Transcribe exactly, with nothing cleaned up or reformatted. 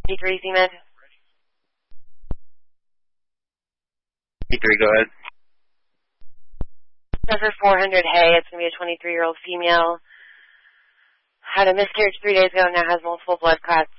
P three, C-Med. P three, go ahead. Number four hundred, hey, it's going to be a twenty-three-year-old female. Had a miscarriage three days ago, now has multiple blood clots.